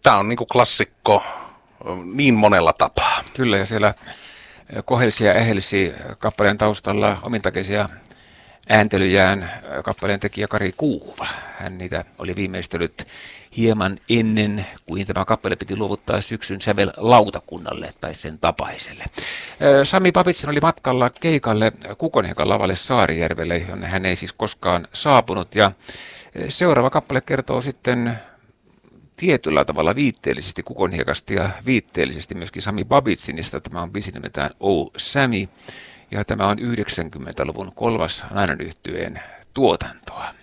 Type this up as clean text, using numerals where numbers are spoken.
Tämä on niin kuin klassikko niin monella tapaa. Kyllä, ja siellä kohelsi ja ähelsi kappaleen taustalla omintakeisia ääntelyjään kappaleen tekijä Kari Kuuva. Hän niitä oli viimeistellyt hieman ennen kuin tämä kappale piti luovuttaa syksyn sävel-lautakunnalle tai sen tapaiselle. Sami Babitson oli matkalla keikalle Kukonhiekan lavalle Saarijärvelle, jonne hän ei siis koskaan saapunut. Ja seuraava kappale kertoo sitten tietyllä tavalla viitteellisesti Kukonhiekasta ja viitteellisesti myöskin Sami Babitsonista. Tämä on biisi nimeltään Oh Sami, ja tämä on 90-luvun kolmas Nainan Yhtyeen tuotantoa.